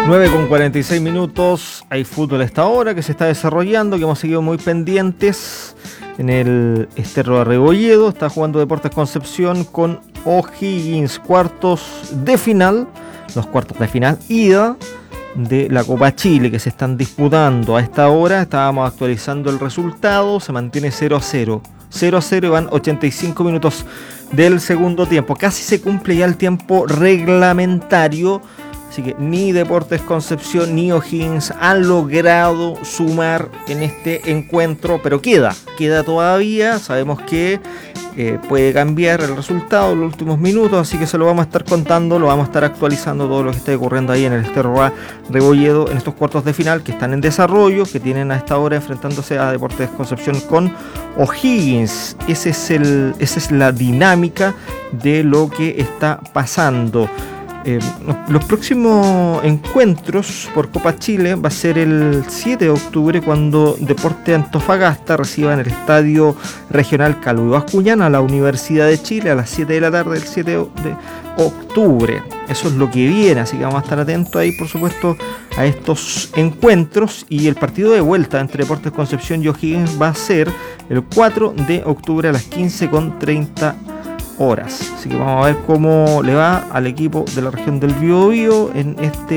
9:46. Hay fútbol a esta hora que se está desarrollando, que hemos seguido muy pendientes. En el Sterro de Rebolledo está jugando Deportes Concepción con O'Higgins, cuartos de final, los cuartos de final ida de la Copa Chile que se están disputando a esta hora. Estábamos actualizando el resultado, se mantiene 0-0. 0-0 y van 85 minutos del segundo tiempo. Casi se cumple ya el tiempo reglamentario. Así que ni Deportes Concepción ni O'Higgins han logrado sumar en este encuentro, pero queda todavía. Sabemos que puede cambiar el resultado en los últimos minutos, así que se lo vamos a estar contando, lo vamos a estar actualizando todo lo que esté ocurriendo ahí en el Sterro Rebolledo en estos cuartos de final que están en desarrollo, que tienen a esta hora enfrentándose a Deportes Concepción con O'Higgins. Esa es la dinámica de lo que está pasando. Los próximos encuentros por Copa Chile va a ser el 7 de octubre cuando Deportes Antofagasta reciba en el Estadio Regional Calvo Bascuñán a la Universidad de Chile a las 7 de la tarde del 7 de octubre. Eso es lo que viene, así que vamos a estar atentos ahí, por supuesto, a estos encuentros. Y el partido de vuelta entre Deportes Concepción y O'Higgins va a ser el 4 de octubre a las 15:30 horas. Así que vamos a ver cómo le va al equipo de la región del Biobío en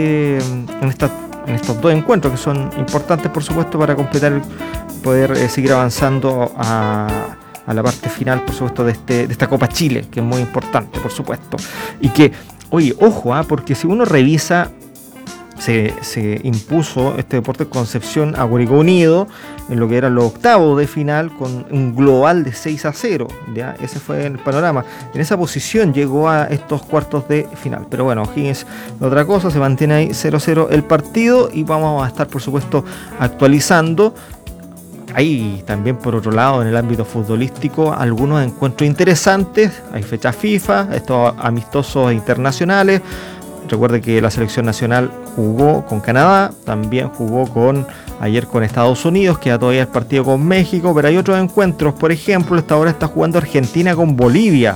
estos dos encuentros que son importantes, por supuesto, para completar poder seguir avanzando a la parte final, por supuesto, de esta Copa Chile, que es muy importante, por supuesto. Y que, oye, ojo, porque si uno revisa, se impuso este Deportes Concepción a Curicó Unido en lo que eran los octavos de final con un global de 6-0. ¿Ya? Ese fue el panorama. En esa posición llegó a estos cuartos de final. Pero bueno, O'Higgins otra cosa, se mantiene ahí 0-0 el partido y vamos a estar, por supuesto, actualizando. Hay también, por otro lado, en el ámbito futbolístico, algunos encuentros interesantes. Hay fecha FIFA, estos amistosos internacionales. Recuerde que la selección nacional jugó con Canadá, también jugó ayer con Estados Unidos, queda todavía el partido con México, pero hay otros encuentros. Por ejemplo, esta hora está jugando Argentina con Bolivia.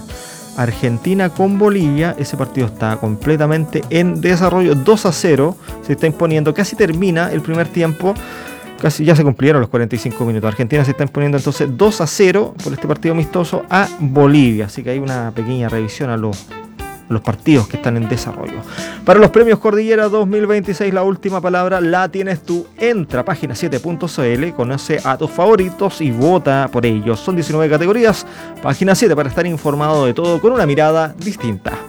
Ese partido está completamente en desarrollo. 2-0 se está imponiendo, casi termina el primer tiempo. Casi ya se cumplieron los 45 minutos. Argentina se está imponiendo entonces 2-0 por este partido amistoso a Bolivia. Así que hay una pequeña revisión a los partidos que están en desarrollo. Para los premios Cordillera 2026, la última palabra la tienes tú. Entra a página7.cl, conoce a tus favoritos y vota por ellos. Son 19 categorías. Página 7 para estar informado de todo con una mirada distinta.